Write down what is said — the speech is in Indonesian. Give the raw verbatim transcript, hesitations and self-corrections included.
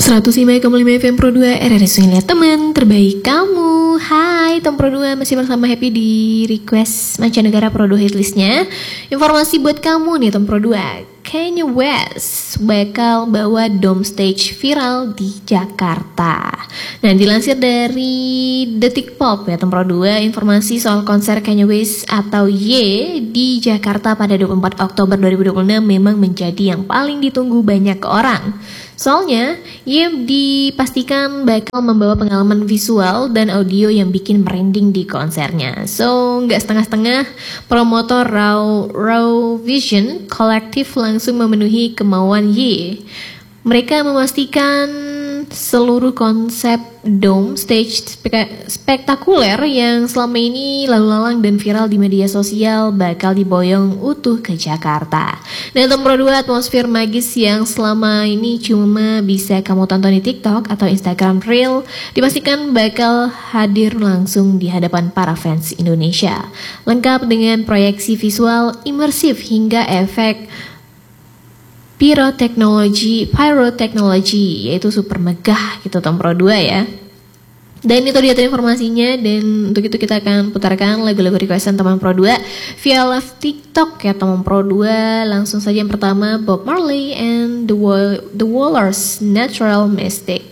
seratus lima koma lima F M Pro dua R R S Lihat Teman terbaik kamu. Hai Tom Pro dua, masih bersama Happy di Request Mancanegara Pro dua Hitlistnya. Informasi buat kamu nih Tom Pro dua, Kanye West bakal bawa dome stage viral di Jakarta. Nah, dilansir dari Detik Pop ya Tom Pro dua, informasi soal konser Kanye West atau Ye di Jakarta pada dua puluh empat Oktober dua ribu dua puluh enam memang menjadi yang paling ditunggu banyak orang. Soalnya, Ye dipastikan bakal membawa pengalaman visual dan audio yang bikin merinding di konsernya. So, nggak setengah-setengah, promotor Raw, Raw Vision Collective langsung memenuhi kemauan Ye. Mereka memastikan seluruh konsep dome stage spek- spektakuler yang selama ini lalu lalang dan viral di media sosial bakal diboyong utuh ke Jakarta. Dan Tom Pro dua, atmosfer magis yang selama ini cuma bisa kamu tonton di TikTok atau Instagram Reel dipastikan bakal hadir langsung di hadapan para fans Indonesia. Lengkap dengan proyeksi visual imersif hingga efek Pyroteknologi, pyroteknologi yaitu super megah gitu Tom Pro dua ya. Dan itu dia tadi informasinya, dan untuk itu kita akan putarkan lagu-lagu requestan teman Pro dua via live TikTok ya teman Pro dua. Langsung saja yang pertama, Bob Marley and The, Wall- The Wallers, Natural Mystic.